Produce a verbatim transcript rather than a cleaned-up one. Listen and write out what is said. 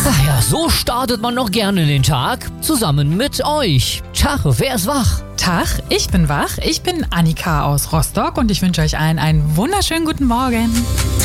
Ach ja, so startet man noch gerne den Tag zusammen mit euch. Tag, wer ist wach? Tag, ich bin wach. Ich bin Annika aus Rostock und ich wünsche euch allen einen wunderschönen guten Morgen.